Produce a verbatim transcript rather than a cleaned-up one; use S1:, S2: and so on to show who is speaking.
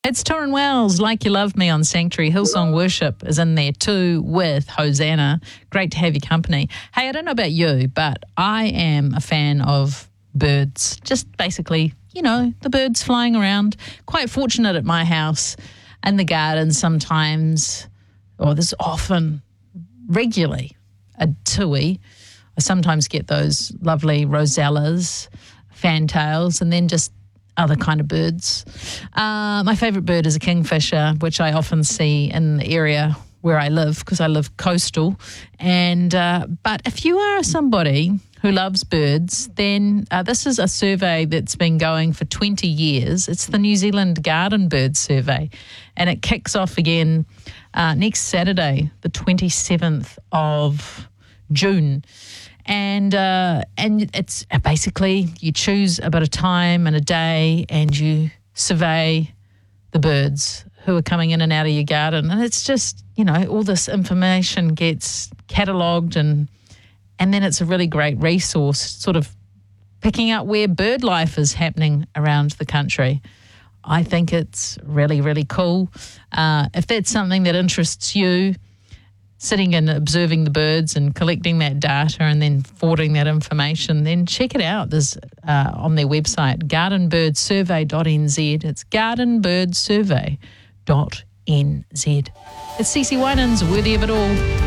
S1: It's Torrin Wells, Like You Love Me on Sanctuary. Hillsong Worship is in there too with Hosanna. Great to have your company. Hey, I don't know about you, but I am a fan of birds. Just basically, you know, the birds flying around. Quite fortunate at my house and the garden sometimes, or there's often, regularly, a tui. I sometimes get those lovely rosellas, fantails, and then just other kind of birds. Uh, my favourite bird is a kingfisher, which I often see in the area where I live because I live coastal. And uh, but if you are somebody who loves birds, then uh, this is a survey that's been going for twenty years. It's the New Zealand Garden Bird Survey, and it kicks off again uh, next Saturday, the twenty-seventh of June. And uh, and it's basically you choose a bit of time and a day and you survey the birds who are coming in and out of your garden. And it's just, you know, all this information gets catalogued and and then it's a really great resource, sort of picking out where bird life is happening around the country. I think it's really, really cool. Uh, if that's something that interests you, sitting and observing the birds and collecting that data and then forwarding that information, then check it out. There's uh, on their website, garden bird survey dot n z. It's garden bird survey dot n z. It's Cece Winans, Worthy of It All.